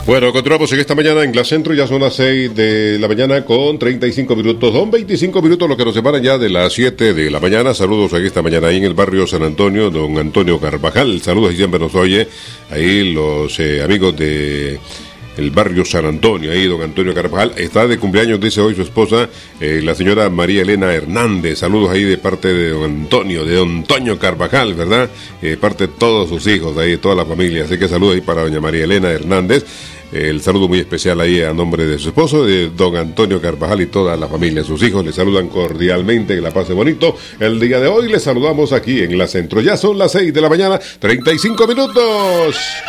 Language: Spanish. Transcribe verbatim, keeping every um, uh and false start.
Bueno, continuamos en esta mañana en Glass Centro, ya son las seis de la mañana con treinta y cinco minutos, son veinticinco minutos los que nos separan ya de las siete de la mañana. Saludos aquí esta mañana ahí en el barrio San Antonio, don Antonio Carvajal, saludos y siempre nos oye ahí los eh, amigos de el barrio San Antonio, ahí don Antonio Carvajal, está de cumpleaños, dice hoy su esposa, eh, la señora María Elena Hernández, saludos ahí de parte de don Antonio, de don Antonio Carvajal, ¿verdad? Eh, parte de todos sus hijos, de ahí de toda la familia, así que saludos ahí para doña María Elena Hernández, eh, el saludo muy especial ahí a nombre de su esposo, de don Antonio Carvajal y toda la familia, sus hijos le saludan cordialmente, que la pase bonito, el día de hoy les saludamos aquí en la Centro, ya son las seis de la mañana, treinta y cinco minutos.